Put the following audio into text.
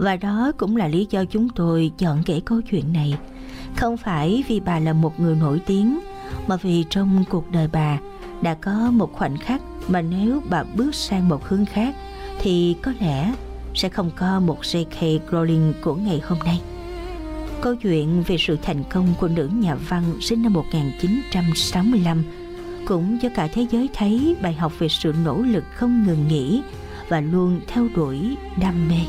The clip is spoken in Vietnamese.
Và đó cũng là lý do chúng tôi chọn kể câu chuyện này. Không phải vì bà là một người nổi tiếng, mà vì trong cuộc đời bà đã có một khoảnh khắc mà nếu bà bước sang một hướng khác thì có lẽ sẽ không có một J.K. Rowling của ngày hôm nay. Câu chuyện về sự thành công của nữ nhà văn sinh năm 1965 cũng cho cả thế giới thấy bài học về sự nỗ lực không ngừng nghỉ và luôn theo đuổi đam mê.